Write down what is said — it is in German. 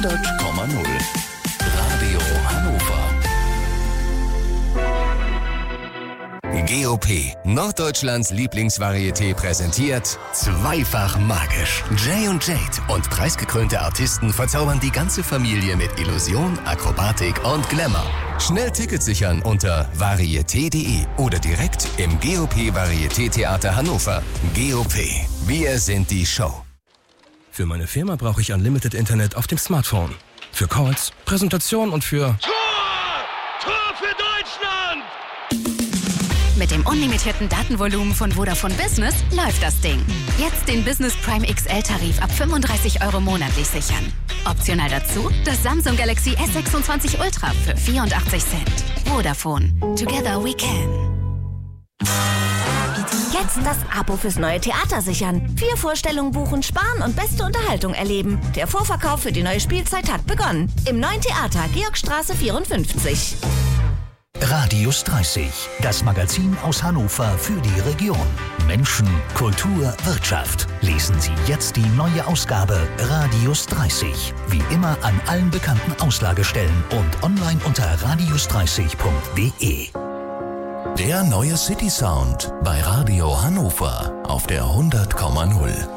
Radio Hannover. GOP, Norddeutschlands Lieblingsvarieté, präsentiert Zweifach magisch. Jay und Jade und preisgekrönte Artisten verzaubern die ganze Familie mit Illusion, Akrobatik und Glamour. Schnell Tickets sichern unter varieté.de oder direkt im GOP Varieté Theater Hannover. GOP, wir sind die Show. Für meine Firma brauche ich Unlimited Internet auf dem Smartphone. Für Calls, Präsentation und für... Tor für Deutschland! Mit dem unlimitierten Datenvolumen von Vodafone Business läuft das Ding. Jetzt den Business Prime XL-Tarif ab 35 € monatlich sichern. Optional dazu das Samsung Galaxy S26 Ultra für 84 Cent. Vodafone. Together we can. Jetzt das Abo fürs neue Theater sichern. 4 Vorstellungen buchen, sparen und beste Unterhaltung erleben. Der Vorverkauf für die neue Spielzeit hat begonnen. Im neuen Theater, Georgstraße 54. Radius 30, das Magazin aus Hannover für die Region. Menschen, Kultur, Wirtschaft. Lesen Sie jetzt die neue Ausgabe Radius 30. Wie immer an allen bekannten Auslagestellen und online unter radius30.de. Der neue City Sound bei Radio Hannover auf der 100,0.